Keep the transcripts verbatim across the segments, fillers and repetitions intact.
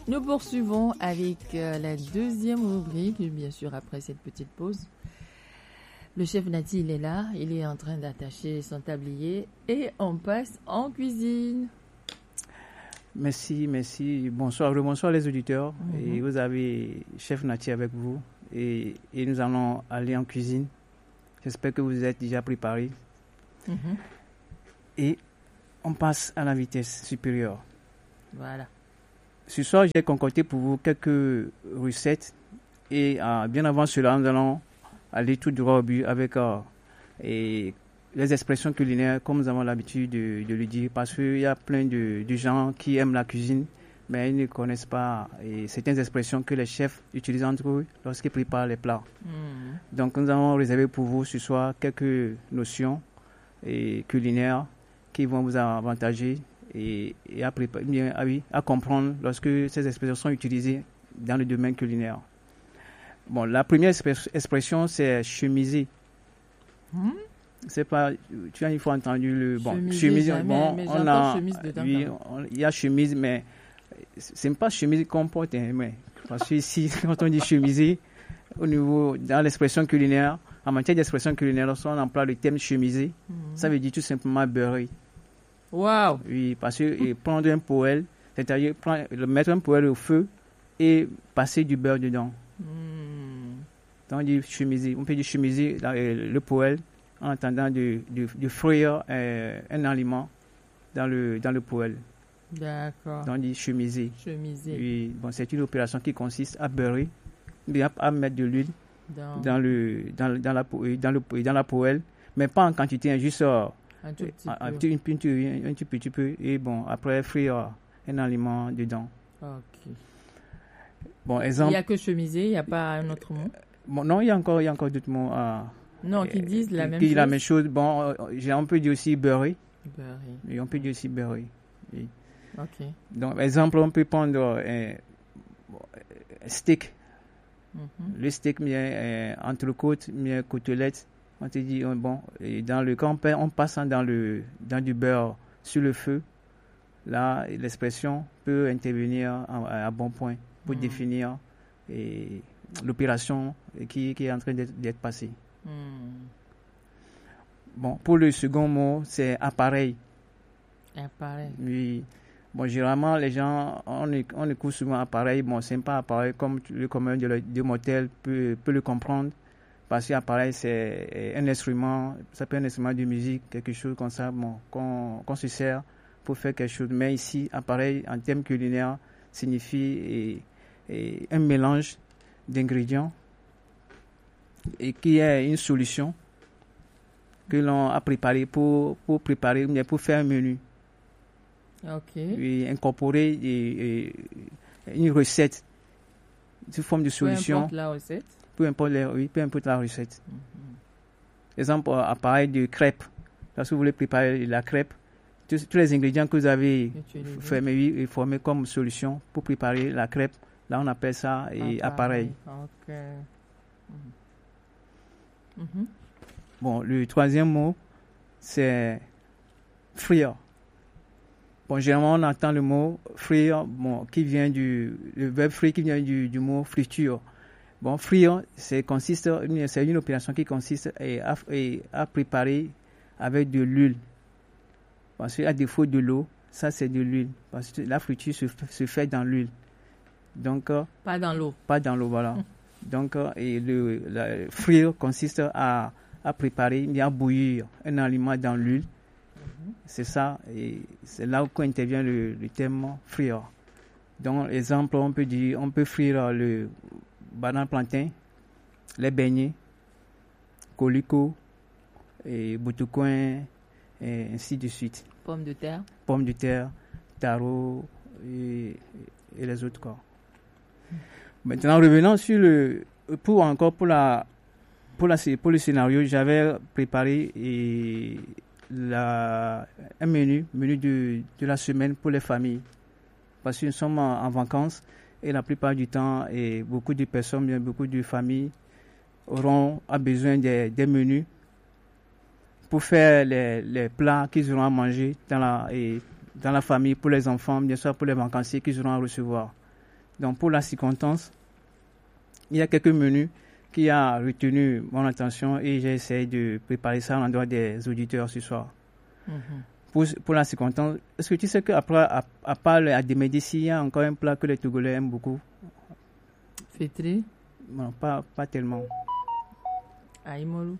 Nous poursuivons avec euh, la deuxième rubrique, bien sûr après cette petite pause. Le chef Nati, il est là, il est en train d'attacher son tablier et on passe en cuisine. Merci, merci. Bonsoir, bonsoir les auditeurs. Mm-hmm. Et vous avez chef Nati avec vous et, et nous allons aller en cuisine. J'espère que vous êtes déjà préparés. Mm-hmm. Et on passe à la vitesse supérieure. Voilà. Ce soir, j'ai concocté pour vous quelques recettes et euh, bien avant cela, nous allons aller tout droit au but avec euh, et les expressions culinaires comme nous avons l'habitude de, de le dire parce qu'il y a plein de, de gens qui aiment la cuisine mais ils ne connaissent pas et certaines expressions que les chefs utilisent entre eux lorsqu'ils préparent les plats. Mmh. Donc nous allons réserver pour vous ce soir quelques notions et culinaires qui vont vous avantager et, et à, préparer, bien, à, oui, à comprendre lorsque ces expressions sont utilisées dans le domaine culinaire. Bon, la première expression, c'est chemiser. Hmm? C'est pas, tu as une fois entendu le bon chemise. chemise Jamais, bon, mais on a, chemise dedans, oui, on, il y a chemise, mais c'est pas chemise qu'on porte, hein, mais parce que ici, quand on dit chemiser, au niveau dans l'expression culinaire, en matière d'expression culinaire, lorsqu'on emploie le terme chemiser, hmm. ça veut dire tout simplement beurrer. Waouh! Oui, parce que et prendre un poêle, c'est-à-dire prendre, mettre un poêle au feu et passer du beurre dedans. Mm. Donc on dit chemiser, on peut dire chemiser le, le poêle en attendant de, de, de frire euh, un aliment dans le, dans le poêle. D'accord. Donc on dit chemiser. Chemiser. Oui, bon, c'est une opération qui consiste à beurrer, bien à mettre de l'huile dans, dans, le, dans, dans, la, dans, le, dans la poêle, mais pas en quantité, hein, juste euh, un tout petit un, peu. Un, petit, un, un petit, petit peu, et bon, après frire un aliment dedans. Ok. Bon, exemple, il n'y a que chemiser, il n'y a pas un autre mot? Bon, non, il y a encore, il y a encore d'autres mots. Euh, non, qui disent la qui, même qui chose. la même chose. Bon, euh, on peut dire aussi beurrer. Beurrer. Et on peut dire aussi beurrer. Oui. Ok. Donc, exemple, on peut prendre un steak. Mm-hmm. Le steak, bien, entrecôte, bien, côtelette. On te dit, bon, et dans le quand on passe dans, le, dans du beurre sur le feu, là, l'expression peut intervenir à, à bon point pour mmh. définir et, l'opération qui, qui est en train d'être, d'être passée. Mmh. Bon, pour le second mot, c'est appareil. Appareil. Oui. Bon, généralement, les gens, on, on écoute souvent appareil. Bon, c'est pas appareil comme le commun de, de motel peut, peut le comprendre. Parce qu'appareil, c'est un instrument, ça peut être un instrument de musique, quelque chose comme ça, bon, qu'on, qu'on se sert pour faire quelque chose. Mais ici, appareil, en termes culinaires, signifie et, et un mélange d'ingrédients et qui est une solution que l'on a préparée pour, pour préparer, pour faire un menu. Ok. Et incorporer et, et une recette sous forme de solution. Peu importe la recette. Peu importe, les, oui, peu importe la recette. Mm-hmm. Exemple, appareil de crêpes. Lorsque vous voulez préparer la crêpe, tous, tous les ingrédients que vous avez formés, oui, formés comme solution pour préparer la crêpe, là on appelle ça et appareil. appareil. Ok. Mm-hmm. Mm-hmm. Bon, le troisième mot, c'est frire. Bon, généralement, on entend le mot frire, bon, qui vient du, le verbe frire qui vient du, du mot friture. Bon, frire, c'est, consiste, c'est une opération qui consiste à, à préparer avec de l'huile. Parce qu'à défaut de l'eau, ça c'est de l'huile. Parce que la friture se, se fait dans l'huile. Donc, pas dans l'eau. Pas dans l'eau, voilà. Donc, et le, le frire consiste à, à préparer, à bouillir un aliment dans l'huile. Mm-hmm. C'est ça, et c'est là où intervient le, le terme frire. Donc, exemple, on peut dire, on peut frire le banane plantain, les beignets, colico, et boutoucoin, et ainsi de suite. Pommes de terre. Pommes de terre, taro et, et les autres corps. Mm. Maintenant, revenons sur le, pour encore pour la, pour la, pour le scénario, j'avais préparé et la, un menu, menu de, de la semaine pour les familles. Parce que nous sommes en, en vacances et la plupart du temps, et beaucoup de personnes, bien beaucoup de familles auront a besoin des, des menus pour faire les, les plats qu'ils auront à manger dans la, et dans la famille, pour les enfants, bien sûr pour les vacanciers qu'ils auront à recevoir. Donc, pour la circonstance, il y a quelques menus qui ont retenu mon attention et j'ai essayé de préparer ça à l'endroit des auditeurs ce soir. Mm-hmm. Pour, pour la circonstance, est-ce que tu sais qu'après, à, à part le adémédici, il y a encore un plat que les Togolais aiment beaucoup? Fétré? Non, pas, pas tellement. Aïmolou?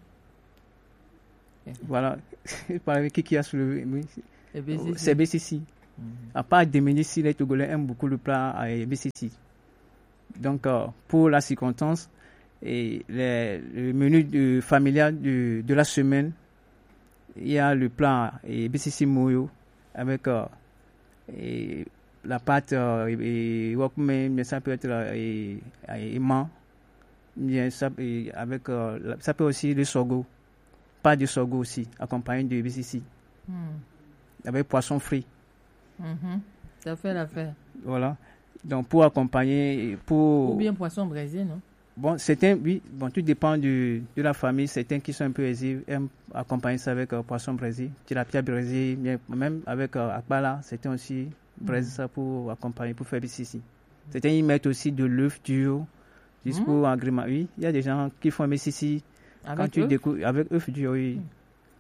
Voilà, qui, qui a soulevé? Oui. C'est B C C. Mm-hmm. À part adémédici, les Togolais aiment beaucoup le plat à B C C. Donc, euh, pour la circonstance, et les, le menu de, familial de, de la semaine, il y a le plat et B C C Moyo avec euh, et la pâte euh, et wokme, mais ça peut être et, et, aimant, bien ça et avec euh, ça peut aussi le sorgho, pas de sorgho aussi, accompagné de B C C, mm. avec poisson frit. Mm-hmm. Ça fait l'affaire. Voilà. Donc pour accompagner, pour ou bien poisson braisé, non? Bon, certains, oui, bon, tout dépend du, de la famille. Certains qui sont un peu aisés aiment accompagner ça avec euh, poisson braisé, tilapia braisé, même avec euh, akbala. Certains aussi braisent mm. ça pour accompagner, pour faire B C C. Certains y mettent aussi de l'œuf dur, juste mm. pour agrémenter. Oui, il y a des gens qui font B C C avec quand tu découvres avec œuf dur, oui. Mm.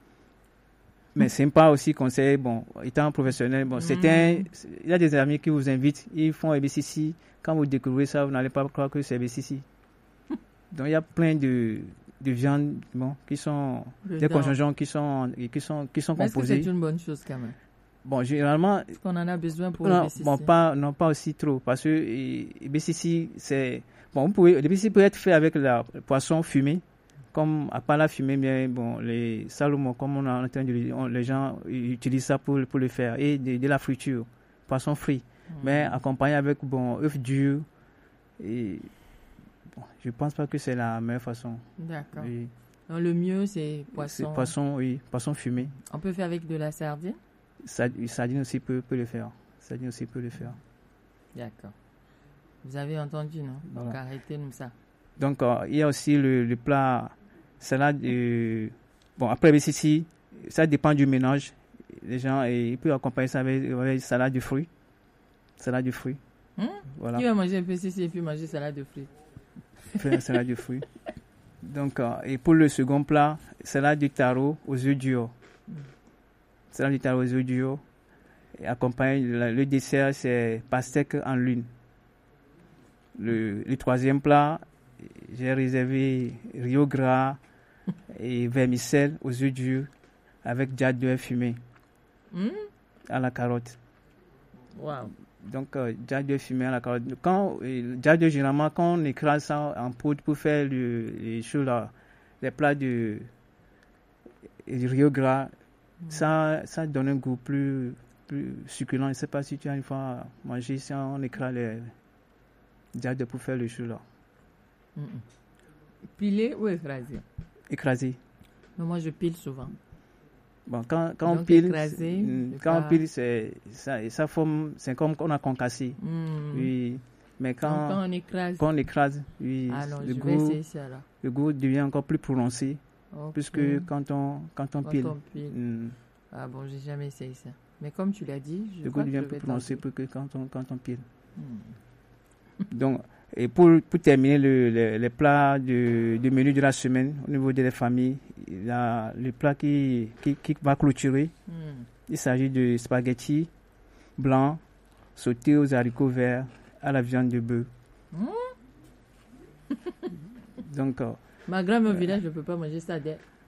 Mais c'est pas aussi conseil, bon, étant professionnel, bon, mm. certains, il y a des amis qui vous invitent, ils font B C C. Quand vous découvrez ça, vous n'allez pas croire que c'est B C C. Donc, il y a plein de, de viandes bon, qui sont le des conjongements qui sont, qui sont, qui sont Mais composés. Est-ce que c'est une bonne chose quand même? Bon, généralement. Est-ce qu'on en a besoin pour non, le B C C? Bon, pas, non, pas aussi trop. Parce que le B C C, c'est. Bon, vous pouvez, le B C C peut être fait avec la, le poisson fumé. Comme, à part la fumée, bien, bon, les salomon, comme on est en train de le dire, les gens utilisent ça pour, pour le faire. Et de, de la friture, poisson frit. Mmh. Mais accompagné avec, bon, œuf dur. Et. Bon, je ne pense pas que c'est la meilleure façon. D'accord. Oui. Donc, le mieux, c'est poisson. C'est poisson, oui, poisson fumé. On peut faire avec de la sardine? Sa, sardine aussi peut, peut le faire. Sardine aussi peut le faire. D'accord. Vous avez entendu, non? Donc, voilà. Arrêtez-nous ça. Donc, euh, il y a aussi le, le plat salade. Euh, bon, après B C C, ça dépend du ménage. Les gens, et, ils peuvent accompagner ça avec, avec salade de fruits. Salade de fruits. Hum? Voilà. Qui va manger B C C et puis manger salade de fruits? Faire salade de fruits. Donc, euh, et pour le second plat, salade de taro aux œufs durs. Mm. Salade de taro aux œufs durs. Et accompagné, le, le dessert, c'est pastèque en lune. Le, le troisième plat, j'ai réservé riz gras et vermicelle aux œufs durs avec jade d'œuf fumé mm. à la carotte. Wow. Donc, euh, jade fumé à la carotte. Quand, euh, jade généralement, quand on écrase ça en poudre pour faire le, les choses là, les plats de, de riz gras, mm. ça, ça donne un goût plus, plus succulent. Je ne sais pas si tu as une fois mangé si on écrase les jade pour faire le chou là. Mm-mm. Pilé ou écrasé? Écrasé. Mais moi, je pile souvent. Bon, quand, quand Donc, on pile, écrasé, quand pas... on pile, c'est, ça, ça forme, c'est comme qu'on a concassé. Mm. Oui. Mais quand, Donc, quand on écrase, quand on écrase, oui, ah non, le, je goût, vais essayer ça, là. le goût devient encore plus prononcé. Okay. Puisque quand on, quand on quand pile. On pile. Mm. Ah bon, j'ai jamais essayé ça. Mais comme tu l'as dit, je le crois goût que devient je plus vais prononcé tenter. que quand on, quand on pile. Mm. Donc, et pour, pour terminer le, le, les plats de, de menu de la semaine au niveau de la famille, il y a le plat qui, qui, qui va clôturer. Mm. Il s'agit de spaghettis blancs sautés aux haricots verts à la viande de bœuf. Mm. Donc, euh, ma grand au village, je ne peux pas manger ça.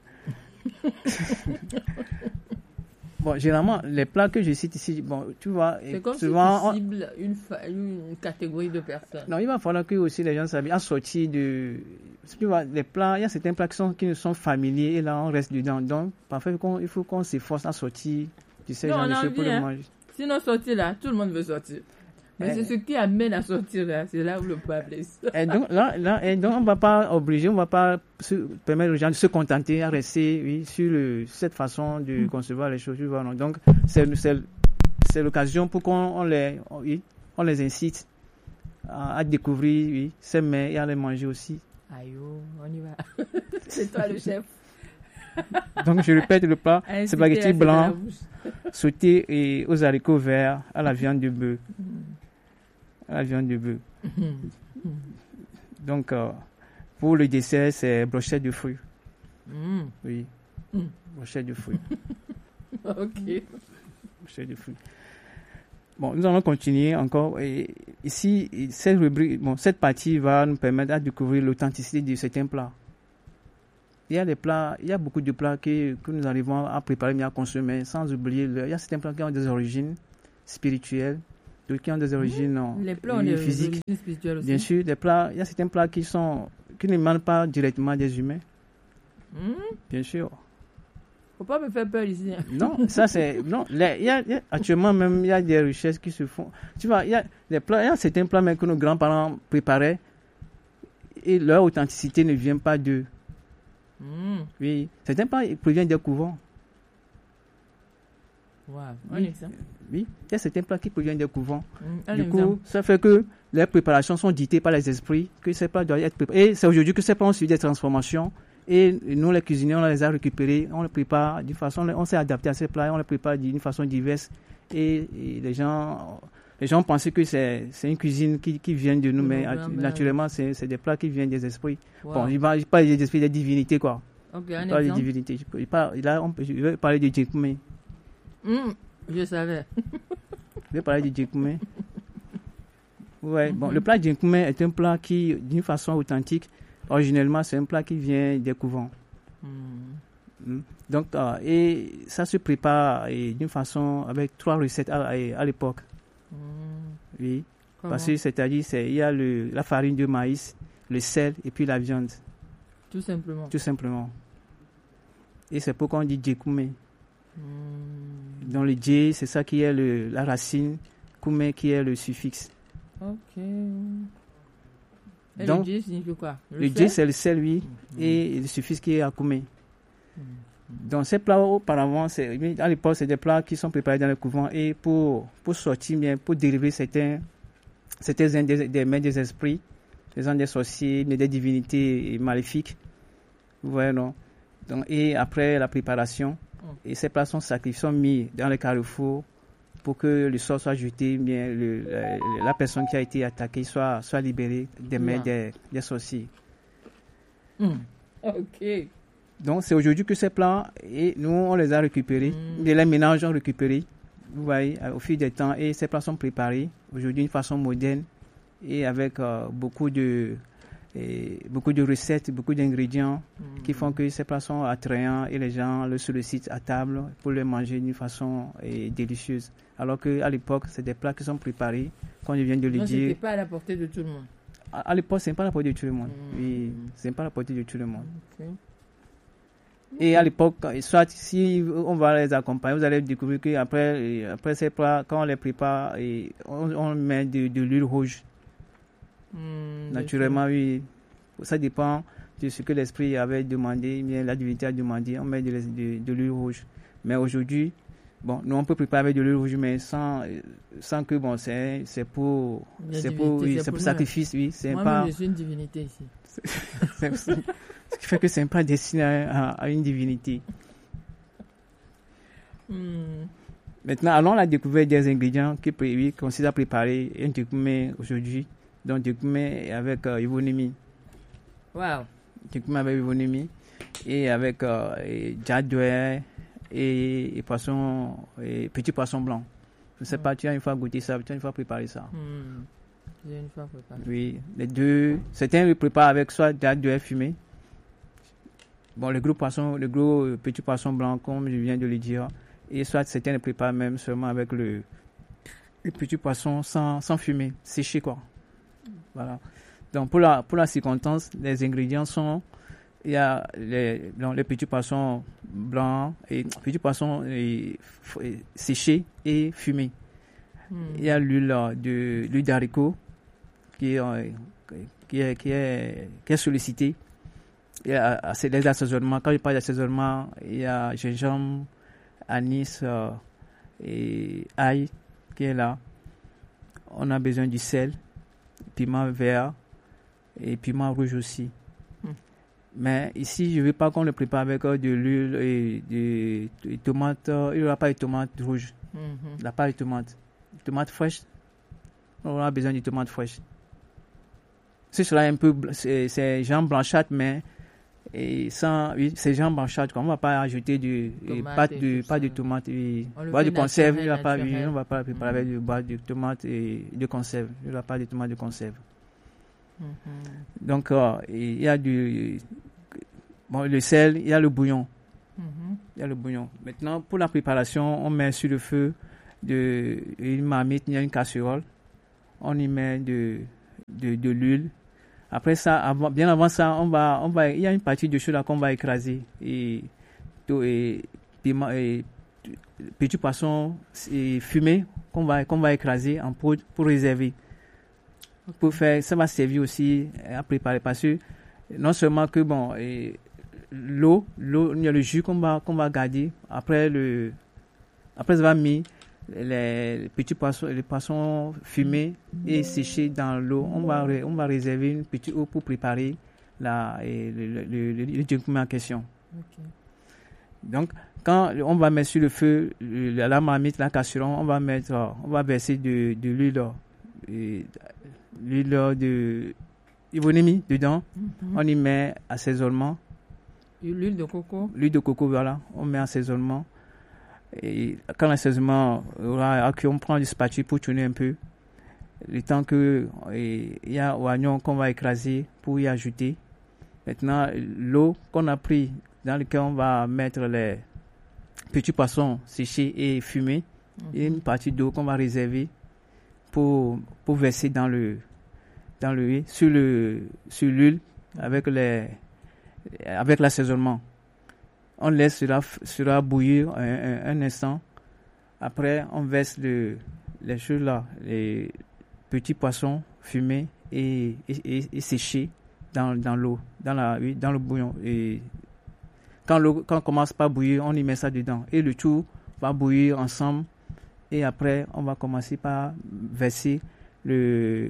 Bon, généralement, les plats que je cite ici, bon, tu vois, c'est comme souvent, si tu cibles on... une, fa... une catégorie de personnes. Non, il va falloir que aussi les gens s'habillent à sortir de, tu vois, les plats, il y a certains plats qui, sont, qui nous sont familiers et là on reste dedans. Donc, parfois, il faut qu'on s'efforce à sortir de ces gens de choses pour le manger. Sinon, sortir là, tout le monde veut sortir. Mais eh, c'est ce qui amène à sortir là, c'est là où le problème est. Et donc, là, là, et donc on ne va pas obliger, on ne va pas se, permettre aux gens de se contenter à rester oui, sur le, cette façon de mm. concevoir les choses. Tu vois, non? Donc, c'est, c'est, c'est l'occasion pour qu'on on les, on, oui, on les incite à, à découvrir oui, ces mets et à les manger aussi. Aïe, on y va. C'est toi le chef. Donc, je répète le plat, spaghetti blanc, sauté et aux haricots verts à la viande de bœuf. Mm. à la viande de bœuf. Donc, euh, pour le dessert, c'est brochette de fruits. Mm. Oui, Mm. brochette de fruits. Ok. Brochette de fruits. Bon, nous allons continuer encore. Et ici, cette rubrique, bon, cette partie va nous permettre de découvrir l'authenticité de certains plats. Il y a des plats, il y a beaucoup de plats que, que nous arrivons à préparer, mais à consommer, sans oublier, le, il y a certains plats qui ont des origines spirituelles, d'autres qui ont des origines non, Les plats ont des physiques. origines spirituelles aussi. Bien sûr, des plats, il y a certains plats qui sont, qui ne demandent pas directement des humains. Mm. Bien sûr. Faut pas me faire peur ici. Hein. Non, ça c'est, non, les, il y a, il y a, actuellement même, il y a des richesses qui se font. Tu vois, il y a des plats, il y a certains plats même que nos grands-parents préparaient et leur authenticité ne vient pas d'eux. Mm. Oui, certains plats proviennent des couvents. Wow. Oui. Oui, il y a certains plats qui proviennent des couvents. Mm. Du coup, ça fait que les préparations sont dictées par les esprits, que ces plats doivent être préparés. Et c'est aujourd'hui que ces plats ont suivi des transformations. Et nous, les cuisiniers, on les a récupérés, on les prépare d'une façon, on s'est adapté à ces plats, on les prépare d'une façon diverse. Et, et les gens, les gens pensaient que c'est, c'est une cuisine qui, qui vient de nous, Oui, mais oui, naturellement, c'est, c'est des plats qui viennent des esprits. Wow. Bon, je ne parle pas des esprits, des divinités, quoi. Ok, Je un parle des exemple. divinités. Je, je parle, là, on peut, je vais parler de Djekoumé. Mm. Je savais. Je vais parler de Djekoumé. Ouais, bon, le plat Djekoumé est un plat qui, d'une façon authentique, originellement, c'est un plat qui vient des couvents. Mm. Mm. Donc, euh, et ça se prépare et, d'une façon avec trois recettes à, à, à l'époque. Mm. Oui. Comment? Parce que c'est-à-dire, c'est, il y a le, la farine de maïs, le sel et puis la viande. Tout simplement. Tout simplement. Et c'est pourquoi on dit Djekoumé. Mm. Dans le djé, c'est ça qui est le, la racine, koumé qui est le suffixe. Ok. Et Donc, le djé signifie quoi? le djé, c'est le sel, oui, Mm. et le suffixe qui est akoumé. Mm. Donc, ces plats, auparavant, c'est, à l'époque, c'est des plats qui sont préparés dans le couvent et pour, pour sortir bien, pour dériver certains, certains des, des mains des esprits, des ans des sorciers, des divinités maléfiques. Vous voyez, non? Donc, et après la préparation, Mm. et ces plats sont sacrifiés, sont mis dans le carrefour pour que le sort soit jeté, bien, le, la, la personne qui a été attaquée soit, soit libérée des mains Yeah. des, des sorciers. Mm. Ok. Donc, c'est aujourd'hui que ces plats, et nous, on les a récupérés, Mm. les ménages ont récupérés, vous voyez, au fil des temps, et ces plats sont préparés aujourd'hui d'une façon moderne et avec euh, beaucoup de et beaucoup de recettes, beaucoup d'ingrédients Mm. qui font que ces plats sont attrayants et les gens le sollicitent à table pour les manger d'une façon et, délicieuse. Alors qu'à l'époque, c'est des plats qui sont préparés, comme je viens de le Non, dire. c'était pas à la portée de tout le monde. À, à l'époque, c'est pas la portée de tout le monde. Mm. Oui, c'est pas la portée de tout le monde. Ok. Et à l'époque, soit si on va les accompagner, vous allez découvrir qu'après après ces plats, quand on les prépare, et on, on met de, de l'huile rouge. Mm, Naturellement, oui. Ça dépend de ce que l'esprit avait demandé, bien la divinité a demandé, on met de, de, de l'huile rouge. Mais aujourd'hui, bon, nous on peut préparer avec de l'huile rouge, mais sans, sans que, bon, c'est, c'est pour, La c'est divinité, pour, oui, c'est c'est pour pour nous. sacrifice, oui. C'est Moi-même, pas, je suis une divinité ici. c'est, ce qui fait que c'est pas destiné à, à une divinité. Mm. Maintenant, allons à la découverte des ingrédients qui oui, consistent à préparer un djekoumé aujourd'hui. Donc, djekoumé avec euh, Ivonimi. Wow. Djekoumé avec Ivonimi et avec euh, et djadoué et, et poisson, et petit poisson blanc. Je ne sais Mm. pas, tu as une fois goûté ça, tu as une fois préparé ça. Mm. J'ai une fois préparé. Oui, les deux. Certains le préparent avec soit djadoué fumé. Bon, le gros poisson, le gros euh, petit poisson blanc, comme je viens de le dire. Et soit certains le préparent même seulement avec le, le petit poisson sans, sans fumer, séché quoi. Voilà. Donc pour la, pour la circonstance, les ingrédients sont, il y a les, donc, les petits poissons blancs, et petits poissons et, et, séchés et fumés. Mm. Il y a l'huile de l'huile d'haricot qui est, qui est, qui est, qui est sollicitée. Il y a les assaisonnements. Quand je parle d'assaisonnement, il y a gingembre, anis euh, et ail qui est là. On a besoin du sel, piment vert et piment rouge aussi. Mm. Mais ici, je ne veux pas qu'on le prépare avec euh, de l'huile et des de tomates. Euh, il n'y aura pas de tomates rouges. Mm-hmm. Il n'y a pas de tomates. Tomates fraîches. on aura besoin de tomates fraîches. C'est cela un peu, c'est, c'est jambes blanchâtres, mais et sans, oui, c'est jambes blanchâtres. On ne va pas ajouter du pas de pas de tomates, oui. Bois de conserve, il va pas, oui, on va pas préparer avec du bois de tomates et de conserve. Il n'y a pas de tomates de conserve. Mm-hmm. Donc euh, il y a du bon le sel, il y a le bouillon. Mm-hmm. Il y a le bouillon. Maintenant, pour la préparation, on met sur le feu de, une marmite, il y a une casserole. On y met de, de, de l'huile. Après ça, avant, bien avant ça, on va, on va, il y a une partie de choses là qu'on va écraser. Et, et, piment, et petit poisson et fumé qu'on va, qu'on va écraser en pour, pour réserver. Okay. Pour faire, ça va servir aussi à préparer. Parce que non seulement que bon, et, l'eau, l'eau, il y a le jus qu'on va, qu'on va garder. Après, le, après avoir mis les petits poissons, les poissons fumés et séchés dans l'eau, on va, on va réserver une petite eau pour préparer la, et le, le, le, le jingkume en question. Okay. Donc, quand on va mettre sur le feu la, la marmite, la casserole, on va mettre, on va verser de, de l'huile, et, l'huile de ivonémie dedans. Mm-hmm. On y met assaisonnement. L'huile de coco. L'huile de coco, voilà. On met assaisonnement. Et quand l'assaisonnement aura accueilli, on prend du spatule pour tourner un peu. Le temps que il y a l'oignon qu'on va écraser pour y ajouter. Maintenant, l'eau qu'on a pris dans laquelle on va mettre les petits poissons séchés et fumés. Mm-hmm. Et une partie d'eau qu'on va réserver pour, pour verser dans le, dans le, sur le, sur l'huile avec les, avec l'assaisonnement. On laisse cela, cela bouillir un, un, un instant. Après, on verse le, les choses là, les petits poissons fumés et, et, et, et séchés dans, dans l'eau, dans, la, oui, dans le bouillon. Et quand, l'eau, quand on commence par bouillir, on y met ça dedans. Et le tout va bouillir ensemble. Et après, on va commencer par verser le,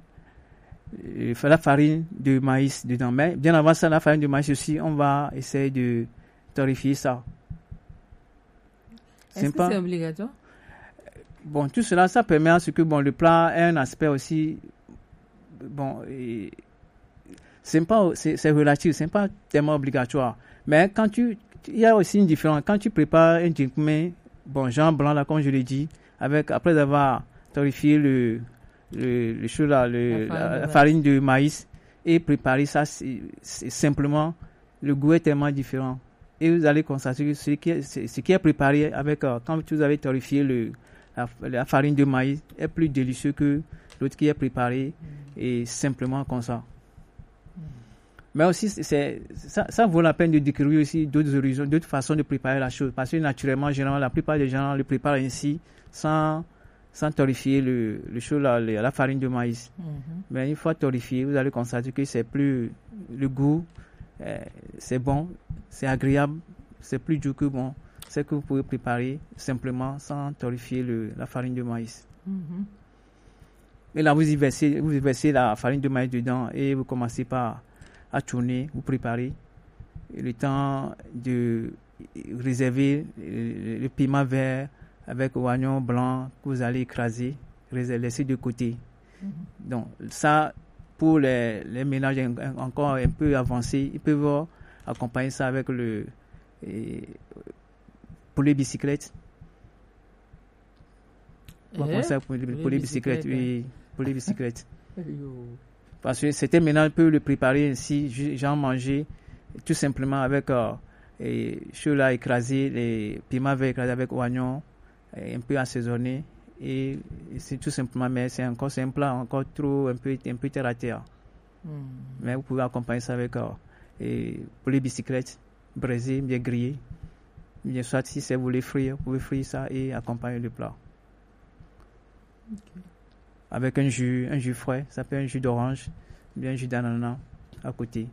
la farine de maïs dedans. Mais bien avant ça, la farine de maïs aussi, on va essayer de torréfier ça. Est-ce c'est que pas... c'est obligatoire? Bon, tout cela, ça permet à ce que bon, le plat ait un aspect aussi. Bon, et c'est pas, c'est, c'est relatif, c'est pas tellement obligatoire. Mais quand tu, il y a aussi une différence. Quand tu prépares un jingkume, bon, genre blanc là, comme je l'ai dit, avec après avoir torréfié le le, le, chose là, le la, farine, la, la farine de maïs et préparer ça, c'est, c'est simplement le goût est tellement différent. Et vous allez constater que ce qui est, ce qui est préparé avec euh, quand vous avez torréfié le la, la farine de maïs est plus délicieux que l'autre qui est préparé mmh. et simplement comme ça. Mmh. Mais aussi, c'est, ça, ça vaut la peine de découvrir aussi d'autres horizons, d'autres façons de préparer la chose. Parce que naturellement, généralement, la plupart des gens le préparent ainsi, sans, sans torréfier le, le chose, la, la farine de maïs. Mmh. Mais une fois torréfié, vous allez constater que c'est plus le goût, euh, c'est bon, c'est agréable, c'est plus doux que bon. C'est que vous pouvez préparer simplement sans torréfier le, la farine de maïs. Mm-hmm. Et là, vous y, versez, vous y versez la farine de maïs dedans et vous commencez par à tourner, vous préparez. Et le temps de réserver le, le piment vert avec l'oignon blanc que vous allez écraser, laisser de côté. Mm-hmm. Donc, ça, pour les, les ménages encore un peu avancés, ils peuvent accompagner ça avec le... Et, pour les bicyclettes. On va ça pour, pour les bicyclettes, oui, pour les bicyclettes. Parce que certains ménages peuvent le préparer ainsi, j'en manger tout simplement avec euh, et là écrasé, les piments verts écrasés avec oignon, un peu assaisonné et, et c'est tout simplement, mais c'est encore c'est un plat encore trop un peu un peu terre à terre. Mm. Mais vous pouvez accompagner ça avec euh, et pour les bicyclettes, braisées, bien grillées. Bien soit si c'est vous voulez frire, vous pouvez frire ça et accompagner le plat. Okay. Avec un jus, un jus frais, ça peut être un jus d'orange, bien un jus d'ananas à côté.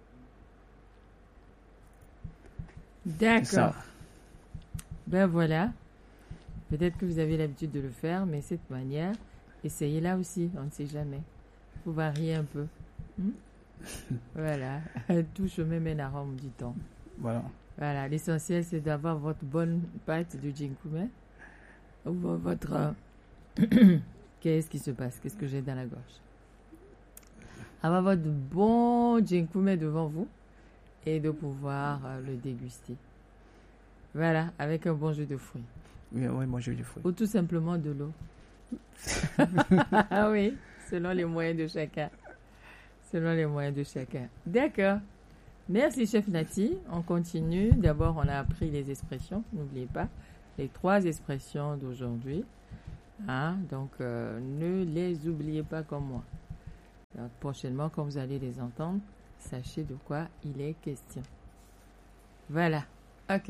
D'accord. Ben voilà. Peut-être que vous avez l'habitude de le faire, mais cette manière, essayez-la aussi, on ne sait jamais. Il faut varier un peu. Hmm? Voilà. Touche au même arôme du temps. Voilà. Voilà, l'essentiel c'est d'avoir votre bonne pâte de jingkume ou votre Qu'est-ce qui se passe? Qu'est-ce que j'ai dans la gorge? Avoir votre bon djinkoumé devant vous et de pouvoir euh, le déguster. Voilà, avec un bon jus de fruits. Oui, oui, bon jus de fruits. Ou tout simplement de l'eau. Ah oui, selon les moyens de chacun. Selon les moyens de chacun. D'accord. Merci, chef Nati. On continue. D'abord, on a appris les expressions. N'oubliez pas les trois expressions d'aujourd'hui. Hein? Donc, euh, ne les oubliez pas comme moi. Donc, prochainement, quand vous allez les entendre, sachez de quoi il est question. Voilà. OK.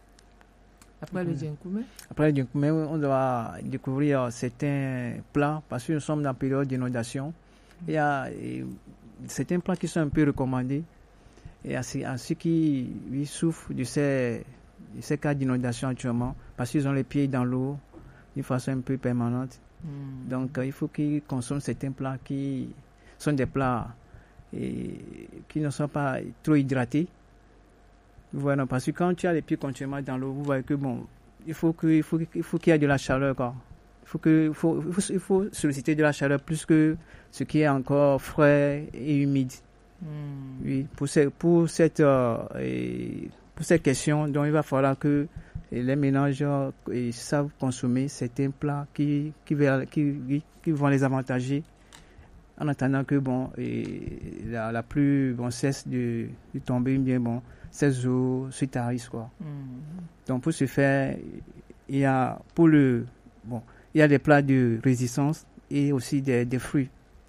Après le djinkoumé? Après le djinkoumé, on doit découvrir certains plats parce que nous sommes dans la période d'inondation. Il y a et, certains plats qui sont un peu recommandés et à, à ceux qui oui, souffrent de ces, de ces cas d'inondation actuellement parce qu'ils ont les pieds dans l'eau d'une façon un peu permanente. Mm. Donc, euh, il faut qu'ils consomment certains plats qui sont des plats et, qui ne sont pas trop hydratés. Voilà, parce que quand tu as les pieds continuellement dans l'eau, vous voyez que bon, il faut que, il faut, il faut qu'il y ait de la chaleur, quoi. Il faut que, il faut, il faut, il faut solliciter de la chaleur plus que ce qui est encore frais et humide. Mm. Oui, pour, ce, pour cette, euh, et pour cette question, donc il va falloir que les ménages et savent consommer certains plats qui, qui, qui, qui vont les avantager en attendant que bon, et la, la pluie bon, cesse de, de tomber, bien bon, ces eaux se tarissent, quoi. Mm. Donc pour ce faire, il y a pour le bon, il y a des plats de résistance et aussi des, des fruits.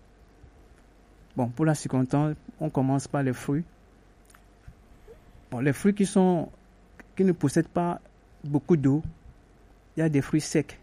Bon, pour la circonstance, on commence par les fruits. Bon, les fruits qui sont qui ne possèdent pas beaucoup d'eau, il y a des fruits secs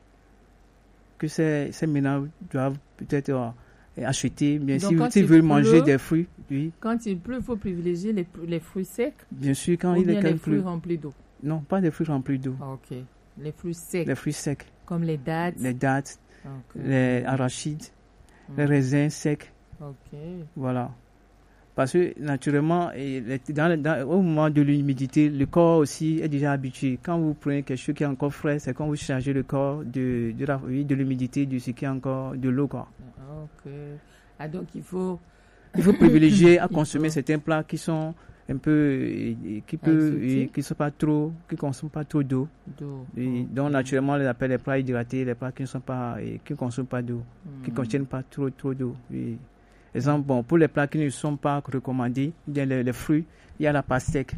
que ces, ces ménages doivent peut-être euh, acheter. Bien Donc, si s'ils veulent manger des fruits, oui. Quand il pleut, il faut privilégier les, les fruits secs. Bien sûr, quand ou il bien est les fruits plus... remplis d'eau. Non, pas des fruits remplis d'eau. Ah, ok. Les fruits secs. Les fruits secs. Comme les dattes. Les dattes, okay. Les arachides, mm. les raisins secs. Ok. Voilà. Parce que naturellement, et dans, dans, au moment de l'humidité, le corps aussi est déjà habitué. Quand vous prenez quelque chose qui est encore frais, c'est quand vous changez le corps de, de, la, de l'humidité, de ce qui est encore de l'eau, quoi. Ok. Ah, donc il faut... Il faut privilégier à consommer faut... certains plats qui sont un peu... qui peut, qui sont pas trop... qui ne consomment pas trop d'eau. D'eau. Et donc, okay. naturellement, on les appelle les plats hydratés, les plats qui ne sont pas... qui ne consomment pas d'eau, mm. qui ne contiennent pas trop, trop d'eau. Et, exemple, bon, pour les plats qui ne sont pas recommandés, les, les fruits, il y a la pastèque.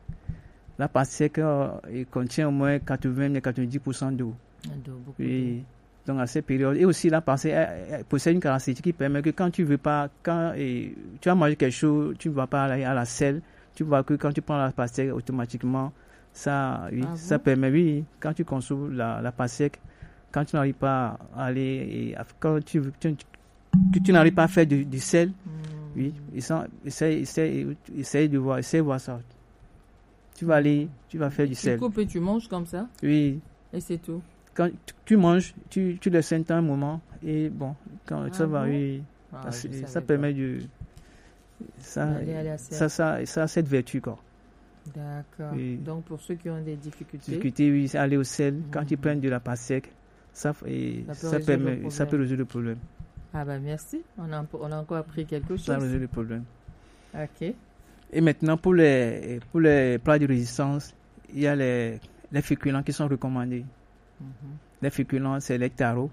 La pastèque euh, contient au moins quatre-vingts à quatre-vingt-dix pour cent d'eau. D'eau, beaucoup et, d'eau. Donc à cette période. Et aussi la pastèque elle, elle possède une caractéristique qui permet que quand tu veux pas, quand et, tu as mangé quelque chose, tu ne vas pas aller à la selle, tu vois que quand tu prends la pastèque, automatiquement, ça, oui, ah ça bon? permet, oui, quand tu consommes la, la pastèque, quand tu n'arrives pas à aller, et, quand tu, tu, tu que tu n'arrives pas à faire du, du sel, mm. oui, essaye, essaye, essaye de voir, essaye de voir ça. Tu vas aller, tu vas faire du tu sel. Tu coupes et tu manges comme ça? Oui. Et c'est tout? Quand tu, tu manges, tu, tu laisses un temps, un moment, et bon, quand ah ça bon? va, oui, ah, ça, ça permet de... Ça, ça, ça, ça a cette vertu, quoi. D'accord. Oui. Donc pour ceux qui ont des difficultés... Difficultés, oui, aller au sel, mm. quand ils prennent de la pastèque, ça, et ça, ça, permet, ça peut résoudre le problème. Ah ben merci, on a, on a encore appris quelque chose. Ça résout le problème. Ok. Et maintenant, pour les, pour les plats de résistance, il y a les, les féculents qui sont recommandés. Mm-hmm. Les féculents, c'est les taros,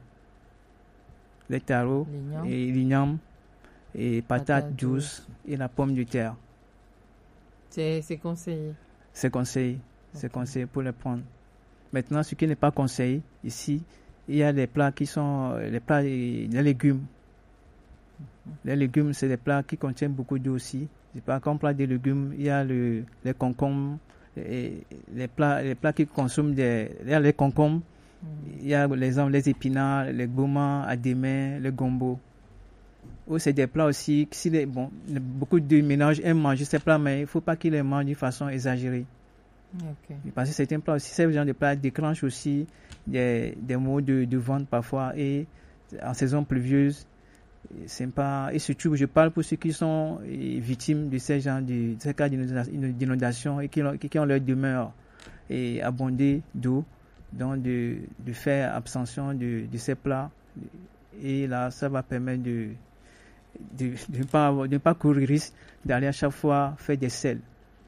les taros, l'igname. et l'igname, et patates Patate douces douce. Et la pomme de terre. C'est, c'est conseillé. C'est conseillé, okay. c'est conseillé pour les prendre. Maintenant, ce qui n'est pas conseillé ici, il y a des plats qui sont les plats les légumes. Mm-hmm. Les légumes, c'est des plats qui contiennent beaucoup d'eau aussi. C'est pas comme plat des légumes, il y a le, les concombres, et les plats, les plats qui consomment des, il y a les concombres, mm. il y a les, les épinards, les gourmands, adémins, les gombo. Ou c'est des plats aussi, si les, bon, beaucoup de ménages aiment manger ces plats, mais il ne faut pas qu'ils les mangent d'une façon exagérée. Okay. Parce que certains plats aussi, ces genre de plats déclenchent aussi des, des maux de, de ventre parfois, et en saison pluvieuse, c'est pas, et surtout je parle pour ceux qui sont victimes de ces genres de, de ces cas d'inondation et qui ont, qui ont leur demeure et abondée d'eau, donc de, de faire abstention de, de ces plats Et là, ça va permettre de de ne pas, avoir- de ne pas courir risque d'aller à chaque fois faire des sels.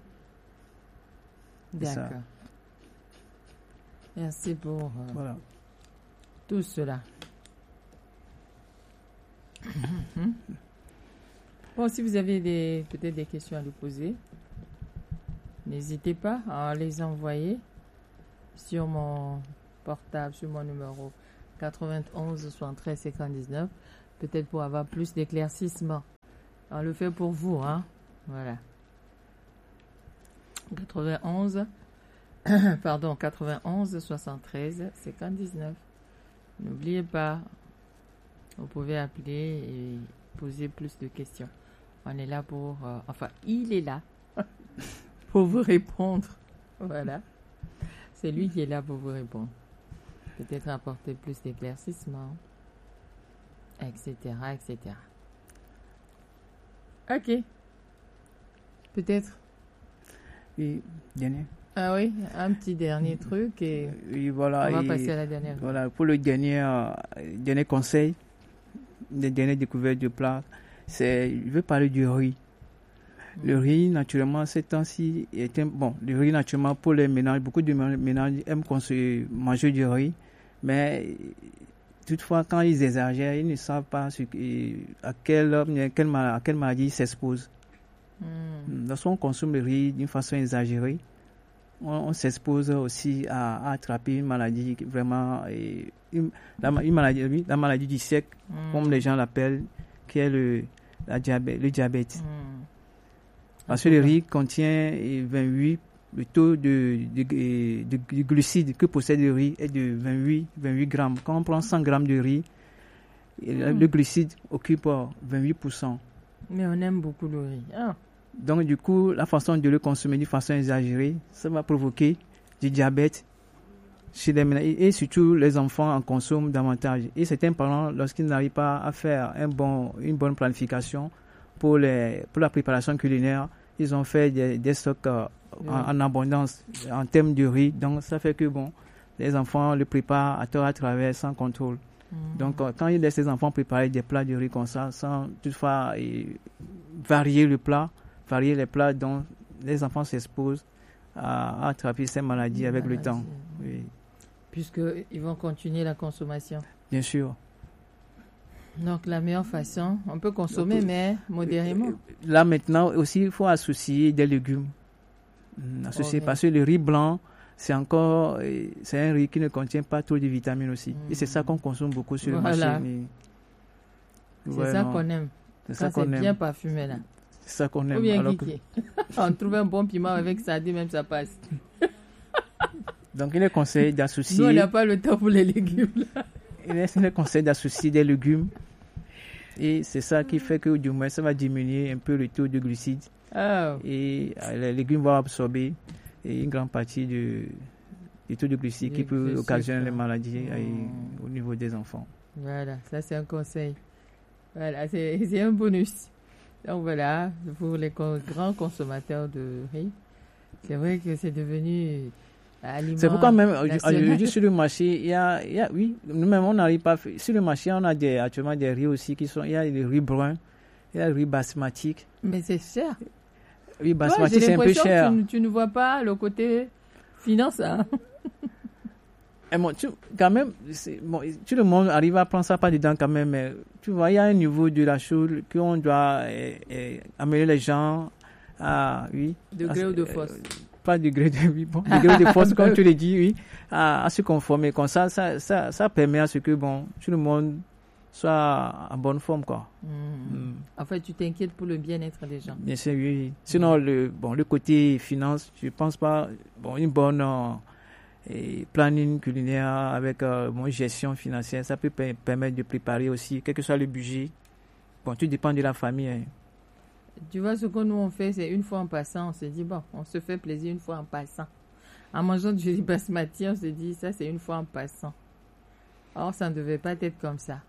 C'est ça. D'accord. Merci pour euh, Voilà. tout cela. Bon, si vous avez des, peut-être des questions à nous poser, n'hésitez pas à les envoyer sur mon portable, sur mon numéro quatre-vingt-onze soixante-treize cinquante-dix-neuf, peut-être pour avoir plus d'éclaircissement. On le fait pour vous, hein. Voilà. quatre-vingt-onze, pardon, quatre-vingt-onze soixante-treize cinquante-dix-neuf. N'oubliez pas, vous pouvez appeler et poser plus de questions. On est là pour, euh, enfin, il est là pour vous répondre. Voilà. C'est lui qui est là pour vous répondre. Peut-être apporter plus d'éclaircissement, et cetera, et cetera. Ok. Peut-être. Et, dernier. Ah oui, un petit dernier truc et Et voilà. on va et passer à la dernière. Voilà, pour le dernier, euh, dernier conseil, les dernières découvertes de plats, c'est, je veux parler du riz. Le riz, naturellement, ces temps-ci, est un, bon, le riz, naturellement, pour les ménages, beaucoup de ménages aiment consommer, manger du riz, mais toutefois, quand ils exagèrent, ils ne savent pas ce, à, quelle, à, quelle, à quelle maladie ils s'exposent. Mm. Lorsqu'on consomme le riz d'une façon exagérée, on, on s'expose aussi à, à attraper une maladie vraiment, et une, la, une maladie, la maladie du siècle, Mm. comme les gens l'appellent, qui est le, la diabète, le diabète. Mm. Parce que le riz contient vingt-huit, le taux de, de, de, de, de glucides que possède le riz est de vingt-huit, vingt-huit grammes. Quand on prend cent grammes de riz, mm. le glucide occupe vingt-huit pour cent. Mais on aime beaucoup le riz. Ah. Donc, du coup, la façon de le consommer d'une façon exagérée, ça va provoquer du diabète chez les ménages. Et surtout, les enfants en consomment davantage. Et certains parents, lorsqu'ils n'arrivent pas à faire un bon, une bonne planification pour, les, pour la préparation culinaire, ils ont fait des, des stocks euh, oui. en, en abondance en termes de riz. Donc, ça fait que, bon, les enfants le préparent à tort à travers sans contrôle. Mmh. Donc, euh, quand ils laissent les enfants préparer des plats de riz comme ça, sans toutefois euh, varier le plat, varier les plats dont les enfants s'exposent à, à attraper ces maladies avec maladie. Le temps. Oui. Puisqu'ils vont continuer la consommation. Bien sûr. Donc, la meilleure façon, on peut consommer, Donc, mais modérément. Là, maintenant, aussi, il faut associer des légumes. Associer, okay. Parce que le riz blanc, c'est encore, c'est un riz qui ne contient pas trop de vitamines aussi. Mmh. Et c'est ça qu'on consomme beaucoup sur voilà. le marché. C'est ouais, ça non. qu'on aime. C'est ça qu'on aime. Bien parfumé, là. C'est ça qu'on aime. Ou bien que... On trouve un bon piment avec ça, dit même ça passe. Donc, il est conseillé d'associer... Nous, on n'a pas le temps pour les légumes, là. Il est conseillé d'associer des légumes. Et c'est ça qui fait que, du moins, ça va diminuer un peu le taux de glucides. Oh. Et les légumes vont absorber une grande partie du, du taux de glucides qui peut occasionner les maladies mmh. au niveau des enfants. Voilà, ça c'est un conseil. Voilà, c'est, c'est un bonus. Donc voilà, pour les grands consommateurs de riz, c'est vrai que c'est devenu aliment. C'est pourquoi même aujourd'hui sur le marché, il y a, il y a oui, nous-mêmes on n'arrive pas à faire. Sur le marché, on a des, actuellement des riz aussi qui sont, il y a le riz brun, il y a le riz basmatique. Mais c'est cher. Oui, basmati, c'est un peu cher. Tu, tu ne vois pas le côté finance, hein? Et bon, tu, quand même, bon, tout le monde arrive à prendre ça pas dedans quand même, mais tu vois, il y a un niveau de la chose qu'on doit eh, eh, amener les gens à, oui. Degré ou de force? Euh, pas degré de, oui, bon, degré de force, comme tu le dis, oui, à, à se conformer. Comme ça, ça, ça, ça permet à ce que, bon, tout le monde soit en bonne forme, quoi. Mmh. Mmh. En fait, tu t'inquiètes pour le bien-être des gens. Bien sûr, oui. Sinon, mmh. le, bon, le côté finance, je pense pas, bon, une bonne euh, et planning culinaire avec euh, bon, gestion financière, ça peut p- permettre de préparer aussi, quel que soit le budget. Bon, tout dépend de la famille. Hein. Tu vois, ce que nous on fait, c'est une fois en passant, on se dit, bon, on se fait plaisir une fois en passant. En mangeant du riz basmati, on se dit, ça c'est une fois en passant. Or, ça ne devait pas être comme ça.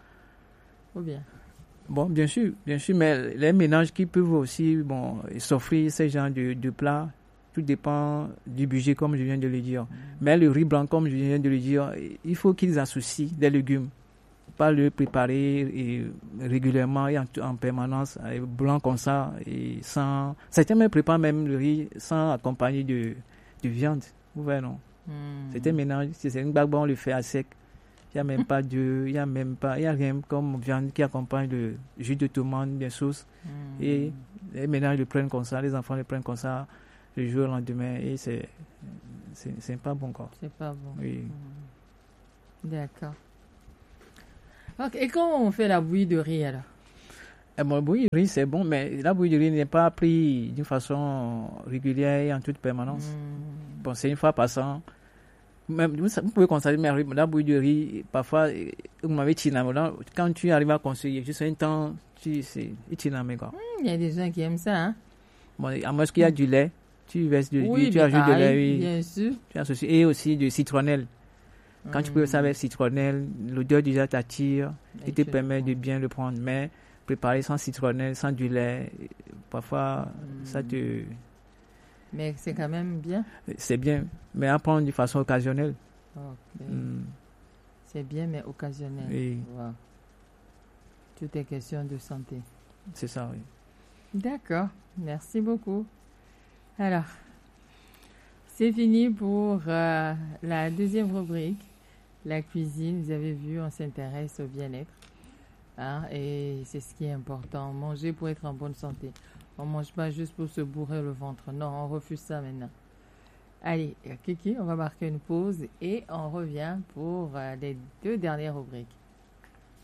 Ou bien? Bon, bien sûr, bien sûr, mais les ménages qui peuvent aussi bon, s'offrir ce genre de, de plats, tout dépend du budget, comme je viens de le dire. Mmh. Mais le riz blanc, comme je viens de le dire, il faut qu'ils associent des légumes. pas le préparer et régulièrement et en, en permanence, et blanc comme ça. Et sans... Certains même préparent même le riz sans accompagner de, de viande. Vous voyez, non? Mm. Certains mélanges, c'est une bague, on le fait à sec. Il n'y a même pas d'œufs, il n'y a même pas, il n'y a rien comme viande qui accompagne le jus de tomate, des sauces. Mm. Et les ménages le prennent comme ça, les enfants le prennent comme ça le jour au lendemain. Et c'est, c'est, c'est pas bon, quoi. C'est pas bon. Oui. Mm. D'accord. Okay. Et comment on fait la bouillie de riz alors? Eh bon, la bouillie de riz, c'est bon, mais la bouillie de riz n'est pas prise d'une façon régulière et en toute permanence. Mm. Bon, c'est une fois par an. Même, vous, vous pouvez constater, mais la bouillie de riz, parfois, vous m'avez tinamé. Quand tu arrives à conseiller, juste un temps, tu sais, tinamé, quoi. Il mm, y a des gens qui aiment ça, hein? Bon, à moins qu'il y a du lait, tu verses du, oui, du tu ajoutes de lait, oui. Bien sûr. Tu associes, et aussi du citronnelle. Quand mm. tu peux ça avec citronnelle, l'odeur déjà t'attire, et te permet de bien le prendre. Mais préparer sans citronnelle, sans du lait, parfois, mm. ça te... Mais c'est quand même bien. C'est bien, mais à prendre de façon occasionnelle. Okay. Mm. C'est bien, mais occasionnel. Oui. Wow. Tout est question de santé. C'est ça, oui. D'accord, merci beaucoup. Alors, c'est fini pour euh, la deuxième rubrique, la cuisine. Vous avez vu, on s'intéresse au bien-être. Hein, et c'est ce qui est important, manger pour être en bonne santé. On ne mange pas juste pour se bourrer le ventre. Non, on refuse ça maintenant. Allez, Kiki, on va marquer une pause et on revient pour euh, les deux dernières rubriques.